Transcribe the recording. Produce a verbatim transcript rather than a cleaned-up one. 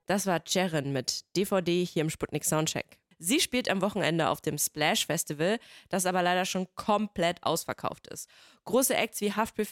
Das war Cherin mit D V D hier im Sputnik Soundcheck. Sie spielt am Wochenende auf dem Splash Festival, das aber leider schon komplett ausverkauft ist. Große Acts wie Haftbefehl